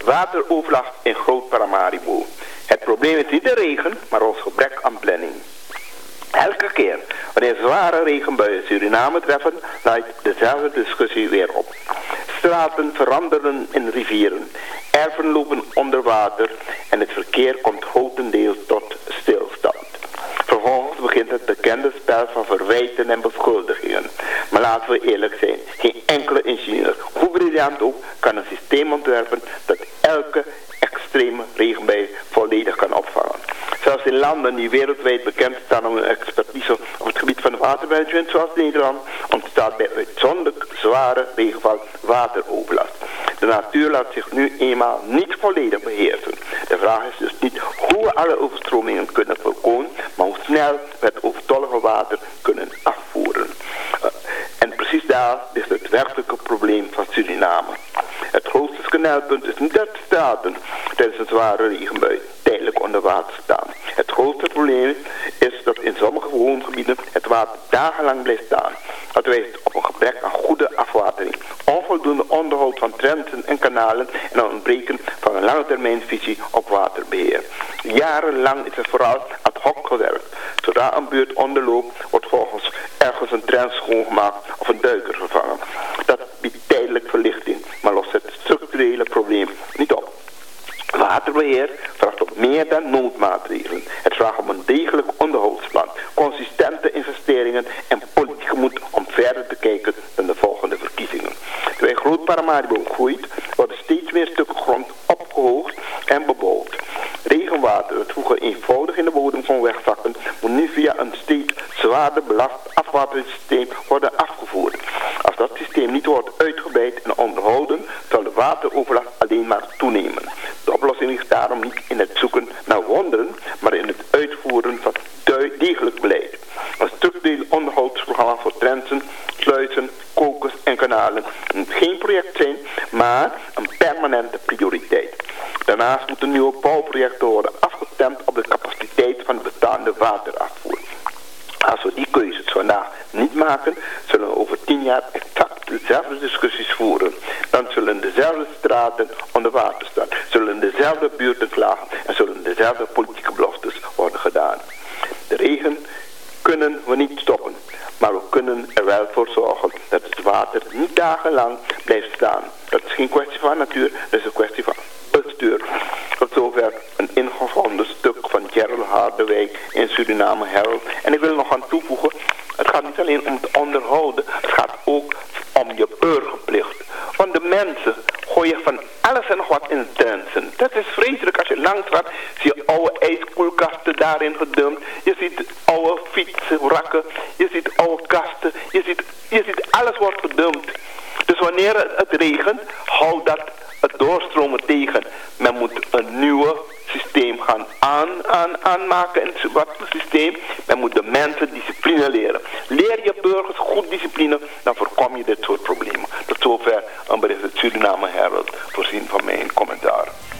wateroverlast in Groot Paramaribo. Het probleem is niet de regen, maar ons gebrek aan planning. Elke keer wanneer zware regenbuien Suriname treffen, leidt dezelfde discussie weer op. Straten veranderen in rivieren, erven lopen onder water en het verkeer komt grotendeels tot stilstand. Vervolgens begint het bekende spel van verwijten en beschuldigingen. Maar laten we eerlijk zijn, geen enkele ingenieur, hoe briljant ook, kan een systeem ontwerpen dat elke extreme regenbui volledig kan opvangen. Zelfs in landen die wereldwijd bekend staan om hun expertise op het gebied van watermanagement, zoals Nederland, ontstaat bij uitzonderlijk zware regenval wateroverlast. De natuur laat zich nu eenmaal niet volledig beheersen. De vraag is dus niet hoe we alle overstromingen kunnen voorkomen, maar hoe snel we het overtollige water kunnen afvoeren. En precies daar ligt het werkelijke probleem van Suriname. Het grootste knelpunt is niet dat de straten tijdens een zware regenbui tijdelijk onder water staan. Het grootste probleem is dat in sommige woongebieden het water dagenlang blijft staan. Dat wijst op een gebrek aan goede afwatering, onvoldoende onderhoud van trensen en kanalen en een ontbreken van een langetermijnvisie op waterbeheer. Jarenlang is er vooral ad hoc gewerkt. Zodra een buurt onderloopt, wordt volgens ergens een trend schoongemaakt of een duiker vervangen. Dat biedt tijdelijk verlichting, maar lost het structurele probleem niet op. Waterbeheer vraagt op meer dan noodmaatregelen. Het vraagt om een degelijk onderhoudsplan, consistente investeringen en politieke moed om verder te kijken dan de volgende verkiezingen. Terwijl Groot Paramaribo groeit, worden steeds meer stukken grond opgehoogd en bebouwd. Regenwater, dat vroeger eenvoudig in de bodem kon wegzakken, moet nu via een steeds zwaarder belast afwateringssysteem worden afgevoerd. Als dat systeem niet wordt uitgebreid en onderhouden, zal de wateroverlast alleen maar toenemen. De oplossing ligt daarom niet in het zoeken naar wonderen, maar in het uitvoeren van degelijk beleid. Een structureel onderhoudsprogramma voor trensen, sluizen, kokers en kanalen moet geen project zijn, maar een permanente prioriteit. Daarnaast moeten nieuwe bouwprojecten worden afgestemd op de capaciteit van de bestaande waterafvoer. Als we die keuzes vandaag niet maken, zullen we over 10 jaar exact dezelfde discussies voeren. Dan zullen dezelfde straten onder water staan, zullen dezelfde buurten klagen en zullen dezelfde politieke beloftes worden gedaan. De regen kunnen we niet stoppen, maar we kunnen er wel voor zorgen dat het water niet dagenlang blijft staan. Dat is geen kwestie van natuur, dat is een kwestie van bestuur. Tot zover een ingevonden stuk van Gerald Harderwijk in Suriname Herald. En ik wil er nog aan toevoegen, het gaat niet alleen om het onderhouden, het gaat ook om je burgerplicht. Want de mensen gooien van alles en nog wat in de trensen. Dat is vreselijk. Als je langs gaat, zie je oude ijskoelkasten daarin gedumpt. Je ziet oude fietsenwrakken. Je ziet oude kasten. Je ziet alles wordt gedumpt. Dus wanneer het regent, houdt dat het doorstromen tegen. Men moet een nieuwe systeem gaan aanmaken in het systeem. Men moet de mensen discipline leren. Leer je burgers goed discipline, dan voorkom je dit soort problemen. Tot zover een bericht uit Suriname Herald, voorzien van mijn commentaar.